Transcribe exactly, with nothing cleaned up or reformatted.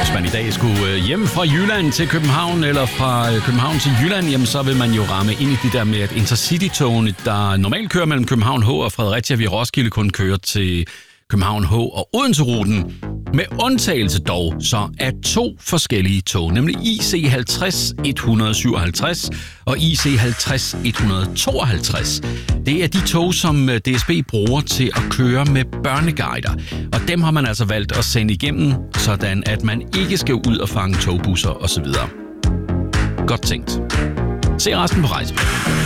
Hvis man i dag skulle hjem fra Jylland til København, eller fra København til Jylland, jamen så vil man jo ramme ind i det der med, at Intercity-togene, der normalt kører mellem København H og Fredericia via Roskilde, kun kører til København H og Odense-ruten. Med undtagelse dog så af to forskellige tog, nemlig I C halvtreds et hundrede syvoghalvtreds og I C halvtreds et hundrede tooghalvtreds. Det er de tog, som D S B bruger til at køre med børneguider. Og dem har man altså valgt at sende igennem, sådan at man ikke skal ud og fange togbusser osv. Godt tænkt. Se resten på Rejseplanen.